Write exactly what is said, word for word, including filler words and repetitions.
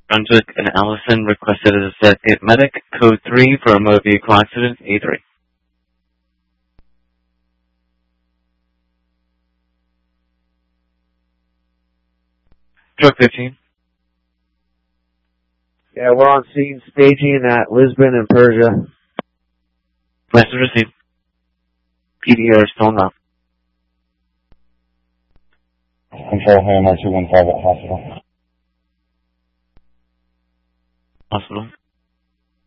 Brunswick and Allison requested a second medic, code three for a motor vehicle accident, A three. Truck fifteen. Yeah, we're on scene staging at Lisbon and Persia. Message received. P D are still not. Control Hammer two one five at hospital.